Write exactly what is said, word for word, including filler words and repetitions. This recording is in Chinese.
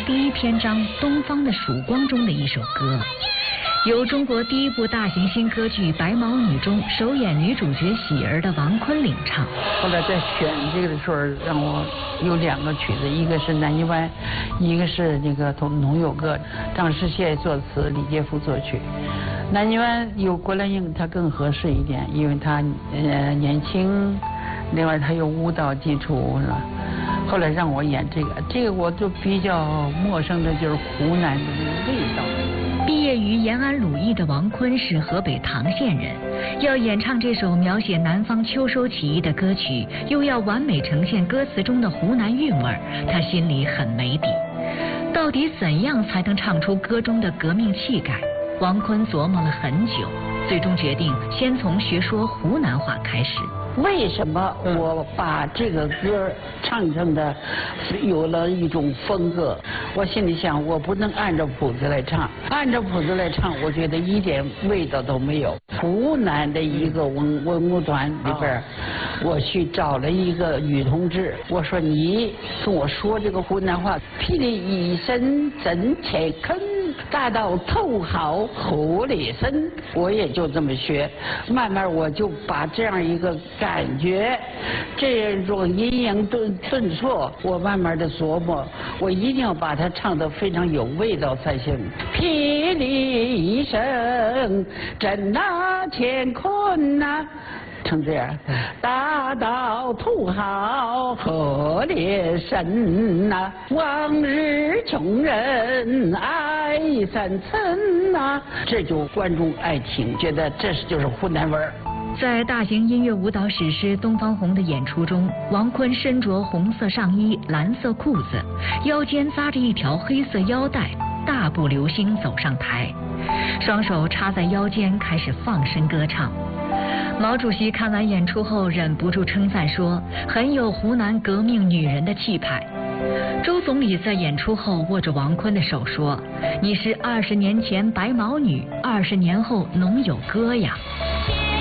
第一篇章《东方的曙光》中的一首歌，由中国第一部大型新歌剧《白毛女》中首演女主角喜儿的王坤领唱。 后来在选这个的时候，让我有两个曲子，一个是《南泥湾》，一个是那个《农有歌》，张世宪作词，李杰夫作曲。《南泥湾》有郭兰英，她更合适一点，因为她呃年轻，另外她有舞蹈基础是吧？后来让我演这个，这个我就比较陌生的就是湖南的那个味道。 毕业于延安鲁艺的王坤是河北唐县人，要演唱这首描写南方秋收起义的歌曲，又要完美呈现歌词中的湖南韵味，他心里很没底。到底怎样才能唱出歌中的革命气概？王坤琢磨了很久，最终决定先从学说湖南话开始。 为什么我把这个歌唱成的有了一种风格？我心里想，我不能按照谱子来唱，按照谱子来唱，我觉得一点味道都没有。湖南的一个文文工团里边，我去找了一个女同志，我说你跟我说这个湖南话，霹雳一声震切坑。大到头好河里深，我也就这么学，慢慢我就把这样一个感觉，这种阴阳顿顿挫，我慢慢的琢磨，我一定要把它唱得非常有味道才行。霹雳一声震那乾坤呐。成这样，大到土豪河里深呐，往日穷人爱三层呐，这就观众爱听，觉得这是就是湖南味儿。 在大型音乐舞蹈史诗《东方红》的演出中，王坤身着红色上衣、蓝色裤子，腰间扎着一条黑色腰带，大步流星走上台，双手插在腰间，开始放声歌唱。毛主席看完演出后忍不住称赞说，很有湖南革命女人的气派。周总理在演出后握着王坤的手说，你是二十年前白毛女，二十年后农有歌呀。